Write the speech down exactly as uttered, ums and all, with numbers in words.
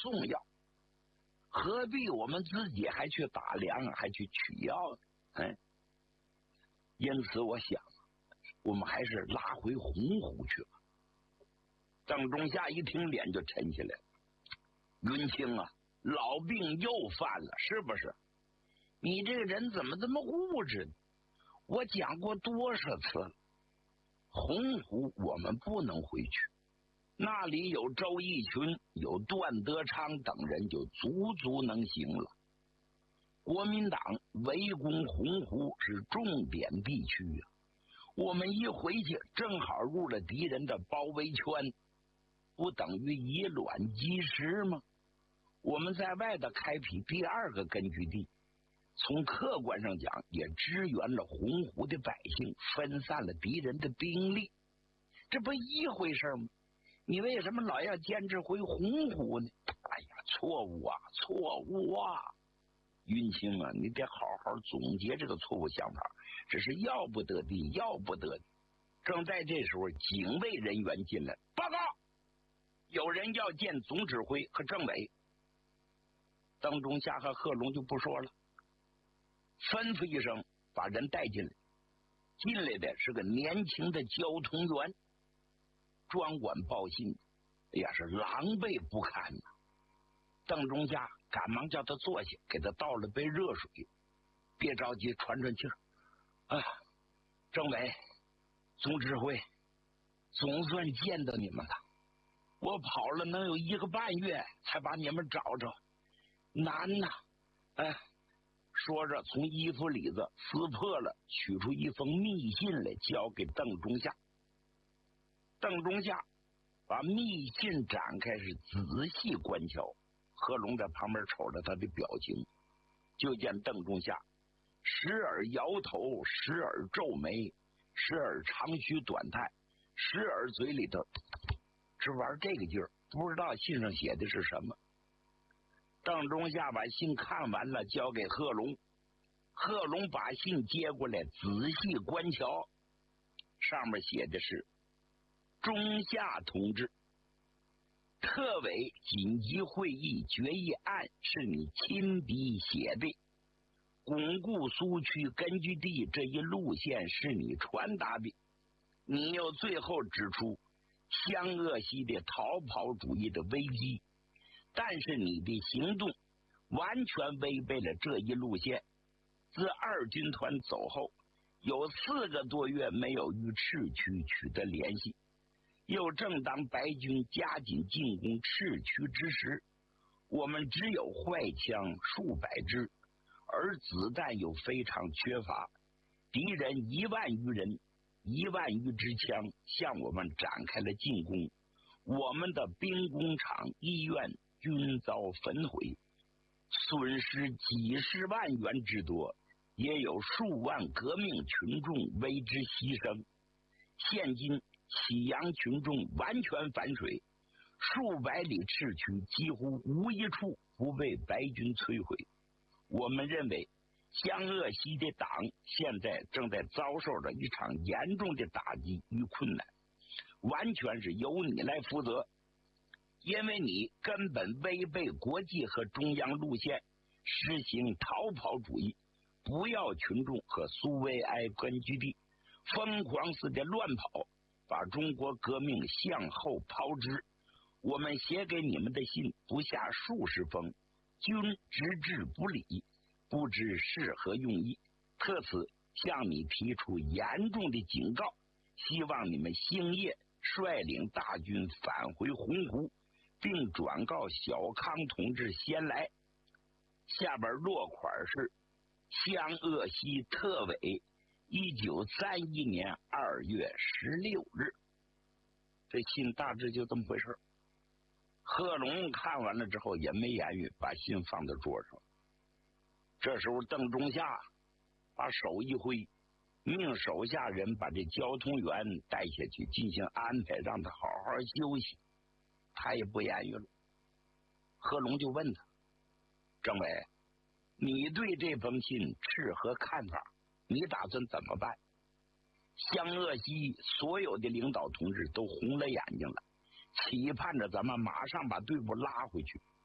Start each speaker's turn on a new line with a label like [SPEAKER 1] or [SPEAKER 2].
[SPEAKER 1] 送药，何必我们自己还去打粮，还去取药呢？哎，因此我想，我们还是拉回洪湖去吧。邓中夏一听，脸就沉下来了。云清啊，老病又犯了，是不是？你这个人怎么这么物质呢？我讲过多少次了，洪湖我们不能回去，那里有周逸群，有段德昌等人，就足足能行了。国民党围攻洪湖是重点地区啊，我们一回去正好入了敌人的包围圈，不等于以卵击石吗？我们在外的开辟第二个根据地，从客观上讲也支援了洪湖的百姓，分散了敌人的兵力，这不一回事吗？你为什么老要坚持回洪湖呢？哎呀，错误啊，错误啊！云清啊，你得好好总结这个错误想法，这是要不得的，要不得的。正在这时候，警卫人员进来报告，有人要见总指挥和政委。邓中夏和贺龙就不说了，吩咐一声把人带进来。进来的是个年轻的交通员，专管报信，哎呀，是狼狈不堪呐。邓中夏赶忙叫他坐下，给他倒了杯热水。别着急，喘喘气儿。啊，政委、总指挥，总算见到你们了。我跑了能有一个半月，才把你们找着，难呐！哎，说着从衣服里子撕破了，取出一封密信来，交给邓中夏。邓中夏把密信展开，是仔细观瞧。贺龙在旁边瞅着他的表情，就见邓中夏时而摇头，时而皱眉，时而长吁短叹，时而嘴里头只玩这个劲儿，不知道信上写的是什么。邓中夏把信看完了，交给贺龙。贺龙把信接过来，仔细观瞧，上面写的是：中夏同志，特委紧急会议决议案是你亲笔写的，巩固苏区根据地这一路线是你传达的。你又最后指出湘鄂西的逃跑主义的危机，但是你的行动完全违背了这一路线。自二军团走后，有四个多月没有与赤区取得联系，又正当白军加紧进攻赤区之时，我们只有坏枪数百支，而子弹又非常缺乏，敌人一万余人，一万余支枪向我们展开了进攻，我们的兵工厂、医院均遭焚毁，损失几十万元之多，也有数万革命群众为之牺牲。现今启阳群众完全反水，数百里赤区几乎无一处不被白军摧毁。我们认为湘鄂西的党现在正在遭受着一场严重的打击与困难，完全是由你来负责，因为你根本违背国际和中央路线，实行逃跑主义，不要群众和苏维埃根据地，疯狂似的乱跑，把中国革命向后抛之。我们写给你们的信不下数十封，均直至不理，不知是何用意，特此向你提出严重的警告，希望你们星夜率领大军返回洪湖，并转告小康同志先来。下边落款是湘鄂西特委，一九三一年二月十六日。这信大致就这么回事。贺龙看完了之后也没言语，把信放在桌上。这时候邓中夏把手一挥，命手下人把这交通员带下去进行安排，让他好好休息。他也不言语了。贺龙就问他：政委，你对这封信是何看法？你打算怎么办？湘鄂西所有的领导同志都红了眼睛了，期盼着咱们马上把队伍拉回去，